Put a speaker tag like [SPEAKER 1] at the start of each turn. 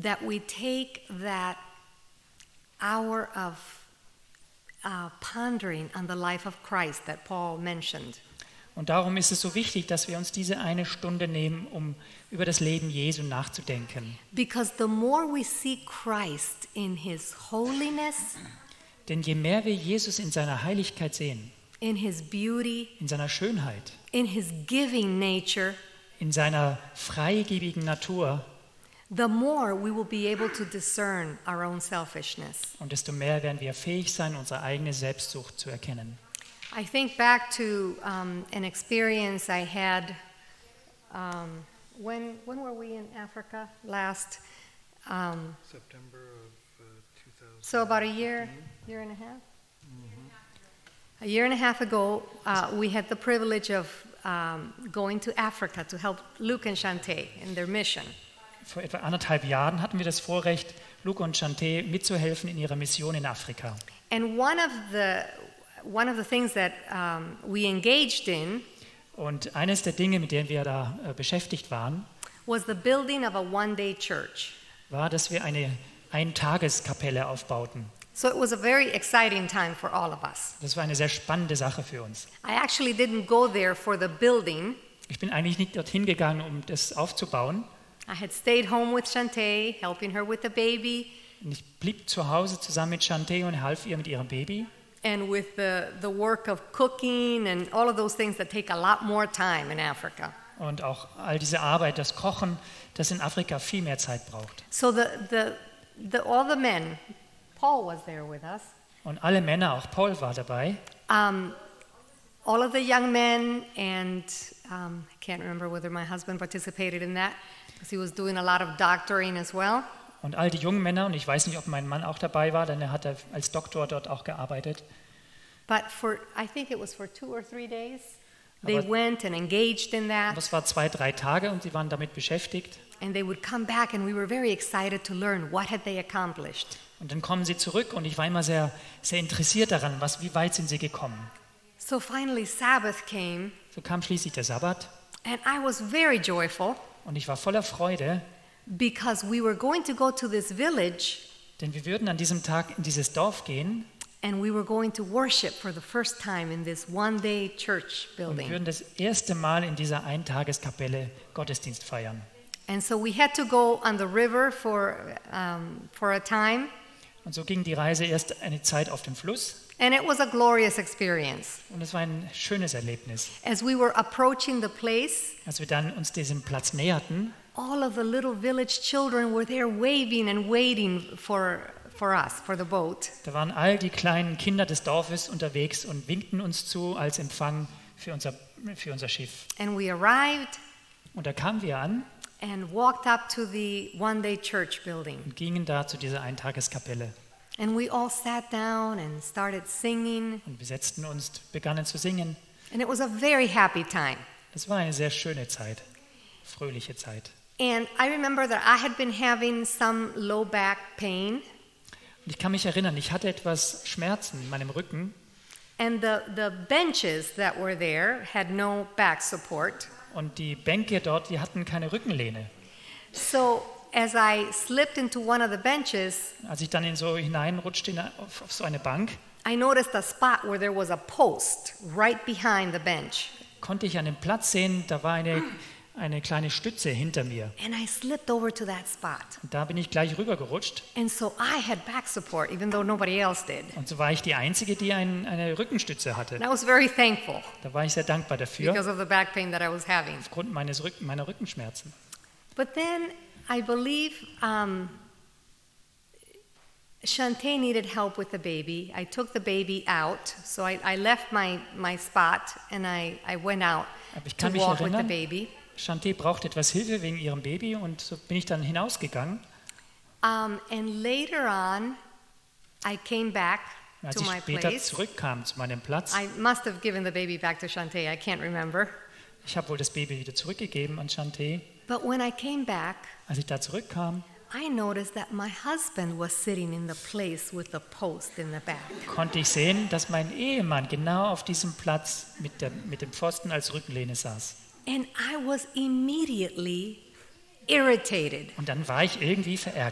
[SPEAKER 1] that we take that hour of pondering on the life of Christ that Paul mentioned.
[SPEAKER 2] Und darum ist es so wichtig, dass wir uns diese eine Stunde nehmen, um über das Leben Jesu nachzudenken.
[SPEAKER 1] Because the more we see Christ in his holiness,
[SPEAKER 2] Denn je mehr wir Jesus in seiner Heiligkeit sehen,
[SPEAKER 1] in his beauty,
[SPEAKER 2] in seiner Schönheit,
[SPEAKER 1] in his giving nature,
[SPEAKER 2] in seiner freigebigen Natur,
[SPEAKER 1] the more we will be able to discern our own selfishness.
[SPEAKER 2] und desto mehr werden wir fähig sein, unsere eigene Selbstsucht zu erkennen.
[SPEAKER 1] I think back to an experience I had when were we in Africa last?
[SPEAKER 3] September of 2000.
[SPEAKER 1] So about a year and a half? A year and a half ago, we had the privilege of going to Africa to help Luke and Shante in their mission.
[SPEAKER 2] Vor etwa 1,5 Jahren hatten wir das Vorrecht, Luke und Chante mitzuhelfen in ihrer Mission in Afrika.
[SPEAKER 1] And one of the things that we engaged in
[SPEAKER 2] Und eines der Dinge, mit denen wir da beschäftigt waren,
[SPEAKER 1] was the building of a one-day church.
[SPEAKER 2] war, dass wir eine Eintageskapelle aufbauten.
[SPEAKER 1] So it was a very exciting time for all of us.
[SPEAKER 2] Das war eine sehr spannende Sache für uns.
[SPEAKER 1] I actually didn't go there for the building.
[SPEAKER 2] Ich bin eigentlich nicht dorthin gegangen, um das aufzubauen.
[SPEAKER 1] I had stayed home with Shante, helping her with the baby,
[SPEAKER 2] Und ich blieb zu Hause zusammen mit Chante und half ihr mit ihrem Baby.
[SPEAKER 1] and with the work of cooking and all of those things that take a lot more time in Africa.
[SPEAKER 2] Und auch all diese Arbeit, das Kochen, das in Afrika viel mehr Zeit braucht.
[SPEAKER 1] So all the men, Paul was there with us,
[SPEAKER 2] Und alle Männer, auch Paul war dabei,
[SPEAKER 1] all of the young men, and I can't remember whether my husband participated in that, because he was doing a lot of doctoring as well.
[SPEAKER 2] und all die jungen Männer, und ich weiß nicht, ob mein Mann auch dabei war, denn er hat als Doktor dort auch gearbeitet.
[SPEAKER 1] But I think it was for 2 or 3 days, they
[SPEAKER 2] Aber-
[SPEAKER 1] went and engaged in
[SPEAKER 2] Und
[SPEAKER 1] that,
[SPEAKER 2] das war 2-3 Tage und sie waren damit beschäftigt.
[SPEAKER 1] and they would come back, and we were very excited to learn what had they accomplished.
[SPEAKER 2] Und dann kommen sie zurück und ich war immer sehr, sehr interessiert daran, wie weit sind sie gekommen.
[SPEAKER 1] So finally Sabbath came,
[SPEAKER 2] So kam schließlich der Sabbat
[SPEAKER 1] and I was very joyful
[SPEAKER 2] und ich war voller Freude,
[SPEAKER 1] because we were going to go to this village
[SPEAKER 2] denn wir würden an diesem Tag in dieses Dorf gehen
[SPEAKER 1] and we were going to worship for the first time in this one-day church
[SPEAKER 2] und
[SPEAKER 1] building.
[SPEAKER 2] würden das erste Mal in dieser Eintageskapelle Gottesdienst feiern.
[SPEAKER 1] And so we had to go on the river for a time,
[SPEAKER 2] Und so ging die Reise erst eine Zeit auf dem Fluss
[SPEAKER 1] and it was a glorious experience.
[SPEAKER 2] und es war ein schönes Erlebnis.
[SPEAKER 1] As we were approaching the place,
[SPEAKER 2] Als wir dann uns diesem Platz näherten,
[SPEAKER 1] all of the little village children were there waving and waiting for us, for the boat.
[SPEAKER 2] da waren all die kleinen Kinder des Dorfes unterwegs und winkten uns zu als Empfang für unser Schiff.
[SPEAKER 1] And we arrived
[SPEAKER 2] Und da kamen wir an
[SPEAKER 1] and walked up to the one-day church building.
[SPEAKER 2] und gingen da zu dieser Eintageskapelle.
[SPEAKER 1] And we all sat down and started singing,
[SPEAKER 2] Und wir setzten uns, begannen zu singen.
[SPEAKER 1] and it was a very happy time.
[SPEAKER 2] Es war eine sehr schöne Zeit, fröhliche Zeit.
[SPEAKER 1] And I remember that I had been having some low back pain,
[SPEAKER 2] Und ich kann mich erinnern, ich hatte etwas Schmerzen in meinem Rücken
[SPEAKER 1] and the benches that were there had no back support.
[SPEAKER 2] und die Bänke dort, die hatten keine Rückenlehne.
[SPEAKER 1] So as I slipped into one of the benches,
[SPEAKER 2] Als ich dann hineinrutschte auf so eine Bank,
[SPEAKER 1] I noticed a spot where there was a post right behind the bench.
[SPEAKER 2] konnte ich an dem Platz sehen, da war eine kleine Stütze hinter mir.
[SPEAKER 1] And I slipped over to that spot.
[SPEAKER 2] Und da bin ich gleich rübergerutscht.
[SPEAKER 1] And so I had back support, even though nobody else did.
[SPEAKER 2] Und so war ich die Einzige, die eine Rückenstütze hatte.
[SPEAKER 1] And I was very thankful
[SPEAKER 2] Da war ich sehr dankbar dafür,
[SPEAKER 1] because of the back pain that I was having.
[SPEAKER 2] aufgrund meiner Rückenschmerzen.
[SPEAKER 1] But then I believe Shante needed help with the baby. I took the baby out, so I left my spot and I went out
[SPEAKER 2] Aber ich
[SPEAKER 1] to
[SPEAKER 2] kann mich
[SPEAKER 1] walk with the
[SPEAKER 2] erinnern,
[SPEAKER 1] baby.
[SPEAKER 2] Chante brauchte etwas Hilfe wegen ihrem Baby und so bin ich dann hinausgegangen.
[SPEAKER 1] And later on, I came back
[SPEAKER 2] Und als
[SPEAKER 1] to
[SPEAKER 2] ich
[SPEAKER 1] my
[SPEAKER 2] später
[SPEAKER 1] place.
[SPEAKER 2] zurückkam zu meinem Platz,
[SPEAKER 1] I must have given the baby back to Shante. I can't remember.
[SPEAKER 2] ich habe wohl das Baby wieder zurückgegeben an Chante.
[SPEAKER 1] But when I came back,
[SPEAKER 2] Als ich da zurückkam,
[SPEAKER 1] I noticed that my husband was sitting in the place with the post in the back.
[SPEAKER 2] konnte ich sehen, dass mein Ehemann genau auf diesem Platz mit dem Pfosten als Rückenlehne saß.
[SPEAKER 1] And I was immediately irritated.
[SPEAKER 2] Und dann war ich irgendwie verärgert.